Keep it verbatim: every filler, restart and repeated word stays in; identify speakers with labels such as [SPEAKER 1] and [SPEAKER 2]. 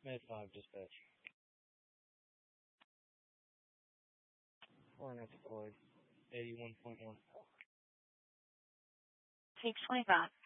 [SPEAKER 1] Med five dispatch. Hornet deployed. eighty-one point one.
[SPEAKER 2] Take twenty-five.